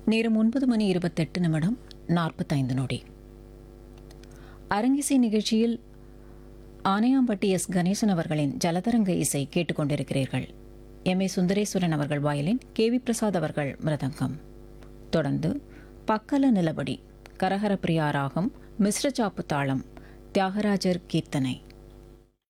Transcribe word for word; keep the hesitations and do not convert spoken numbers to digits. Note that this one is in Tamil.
நேரம் ஒன்பது மணி இருபத்தெட்டு நிமிடம் நாற்பத்தைந்து நொடி. அரங்கிசை நிகழ்ச்சியில் ஆனையாம்பட்டி எஸ் கணேசன் அவர்களின் ஜலதரங்க இசை கேட்டுக்கொண்டிருக்கிறீர்கள். எம் ஏ சுந்தரேஸ்வரன் அவர்கள் வயலின், கே வி பிரசாத் அவர்கள் மிருதங்கம். தொடர்ந்து பக்கல நிலபடி, கரஹர பிரியா ராகம், மிஸ்ர சாப்பு தாளம், தியாகராஜர் கீர்த்தனை.